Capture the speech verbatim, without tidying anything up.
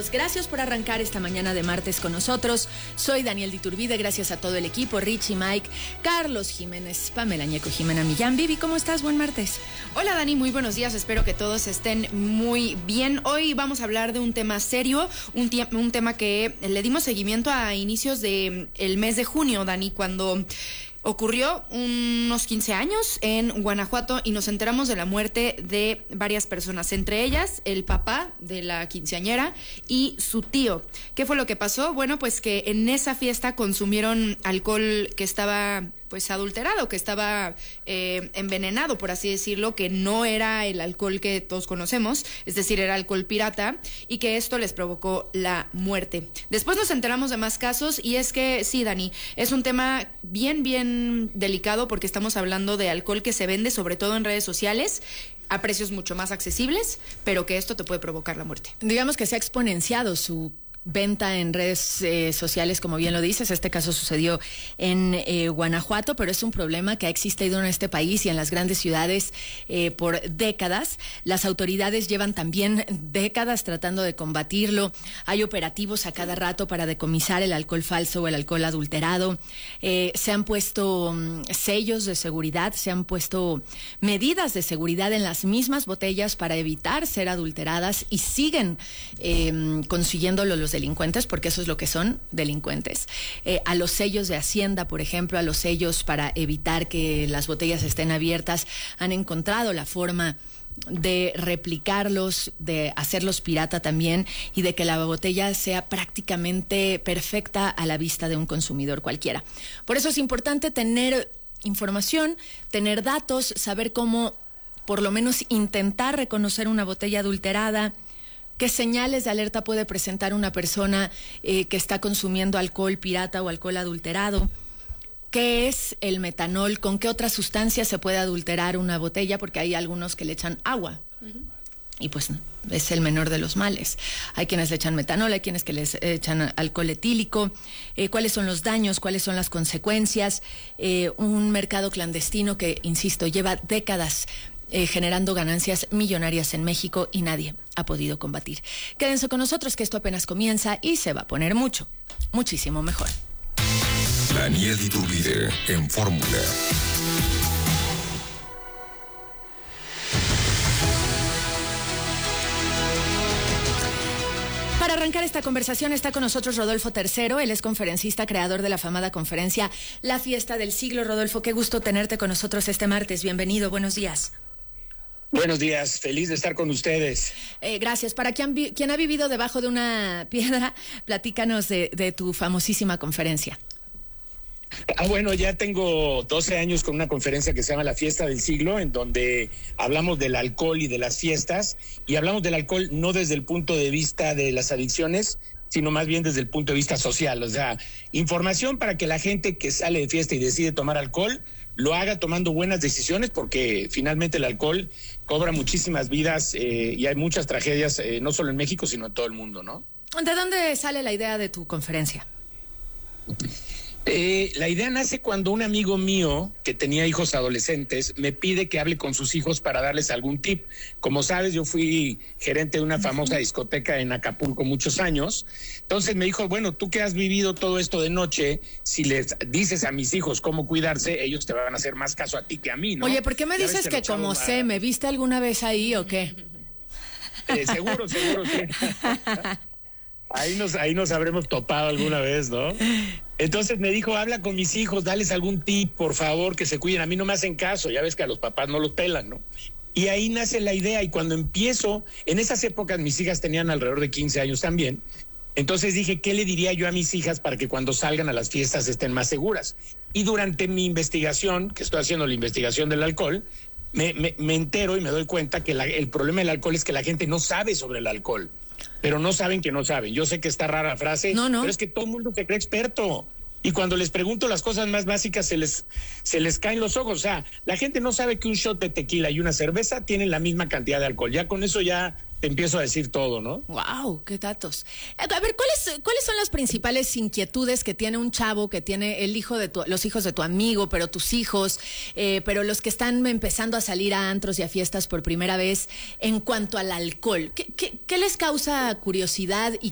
bienvenidos. Gracias por arrancar esta mañana de martes con nosotros. Soy Daniel Diturbide, gracias a todo el equipo, Richie, Mike, Carlos Jiménez, Pamela Ñeco, Jimena Millán. Vivi, ¿cómo estás? Buen martes. Hola Dani, muy buenos días, espero que todos estén muy bien. Hoy vamos a hablar de un tema serio, un, un tema que le dimos seguimiento a inicios del mes de junio, Dani, cuando ocurrió unos quince años en Guanajuato y nos enteramos de la muerte de varias personas, entre ellas el papá de la quinceañera y su tío. ¿Qué fue lo que pasó? Bueno, pues que en esa fiesta consumieron alcohol que estaba pues adulterado, que estaba eh, envenenado, por así decirlo, que no era el alcohol que todos conocemos, es decir, era alcohol pirata, y que esto les provocó la muerte. Después nos enteramos de más casos, y es que, sí, Dani, es un tema bien, bien delicado, porque estamos hablando de alcohol que se vende, sobre todo en redes sociales, a precios mucho más accesibles, pero que esto te puede provocar la muerte. Digamos que se ha exponenciado su venta en redes eh, sociales, como bien lo dices. Este caso sucedió en eh, Guanajuato, pero es un problema que ha existido en este país y en las grandes ciudades eh, por décadas. Las autoridades llevan también décadas tratando de combatirlo. Hay operativos a cada rato para decomisar el alcohol falso o el alcohol adulterado. Eh, se han puesto um, sellos de seguridad, se han puesto medidas de seguridad en las mismas botellas para evitar ser adulteradas, y siguen eh, consiguiéndolo los delincuentes, porque eso es lo que son, delincuentes. Eh, a los sellos de Hacienda, por ejemplo, a los sellos para evitar que las botellas estén abiertas, han encontrado la forma de replicarlos, de hacerlos pirata también, y de que la botella sea prácticamente perfecta a la vista de un consumidor cualquiera. Por eso es importante tener información, tener datos, saber cómo por lo menos intentar reconocer una botella adulterada, qué señales de alerta puede presentar una persona eh, que está consumiendo alcohol pirata o alcohol adulterado, qué es el metanol, con qué otras sustancias se puede adulterar una botella, porque hay algunos que le echan agua. Uh-huh. Y pues es el menor de los males. Hay quienes le echan metanol, hay quienes que les echan alcohol etílico. Eh, ¿Cuáles son los daños? ¿Cuáles son las consecuencias? Eh, un mercado clandestino que, insisto, lleva décadas Eh, generando ganancias millonarias en México y nadie ha podido combatir. Quédense con nosotros, que esto apenas comienza y se va a poner mucho, muchísimo mejor. Daniel Diturbide en Fórmula. Para arrancar esta conversación está con nosotros Rodolfo Tercero. Él es conferencista, creador de la afamada conferencia La Fiesta del Siglo. Rodolfo, qué gusto tenerte con nosotros este martes. Bienvenido, buenos días. Buenos días, feliz de estar con ustedes. Eh, gracias. Para quien, vi- quien ha vivido debajo de una piedra, platícanos de, de tu famosísima conferencia. Ah, bueno, ya tengo doce años con una conferencia que se llama La Fiesta del Siglo, en donde hablamos del alcohol y de las fiestas, y hablamos del alcohol no desde el punto de vista de las adicciones, sino más bien desde el punto de vista social. O sea, información para que la gente que sale de fiesta y decide tomar alcohol lo haga tomando buenas decisiones, porque finalmente el alcohol cobra muchísimas vidas eh, y hay muchas tragedias, eh, no solo en México, sino en todo el mundo, ¿no? ¿De dónde sale la idea de tu conferencia? Eh, la idea nace cuando un amigo mío que tenía hijos adolescentes me pide que hable con sus hijos para darles algún tip. Como sabes, yo fui gerente de una famosa discoteca en Acapulco muchos años. Entonces me dijo, bueno, tú que has vivido todo esto de noche, si les dices a mis hijos cómo cuidarse, ellos te van a hacer más caso a ti que a mí, ¿no? Oye, ¿por qué me Ya dices ves que como los chavos, sé? ¿Me viste alguna vez ahí o qué? Eh, seguro, seguro, sí. Ahí nos, ahí nos habremos topado alguna vez, ¿no? Entonces me dijo, habla con mis hijos, dales algún tip, por favor, que se cuiden. A mí no me hacen caso, ya ves que a los papás no los pelan, ¿no? Y ahí nace la idea, y cuando empiezo, en esas épocas mis hijas tenían alrededor de quince años también, entonces dije, ¿qué le diría yo a mis hijas para que cuando salgan a las fiestas estén más seguras? Y durante mi investigación, que estoy haciendo la investigación del alcohol, me, me, me entero y me doy cuenta que la, el problema del alcohol es que la gente no sabe sobre el alcohol. Pero no saben que no saben. Yo sé que está rara la frase, no, no. pero es que todo el mundo se cree experto. Y cuando les pregunto las cosas más básicas, se les, se les caen los ojos. O sea, la gente no sabe que un shot de tequila y una cerveza tienen la misma cantidad de alcohol. Ya con eso ya te empiezo a decir todo, ¿no? Wow, qué datos. A ver, ¿cuáles cuáles son las principales inquietudes que tiene un chavo, que tiene el hijo de tu, los hijos de tu amigo, pero tus hijos, eh, pero los que están empezando a salir a antros y a fiestas por primera vez en cuanto al alcohol? ¿Qué, qué, qué les causa curiosidad y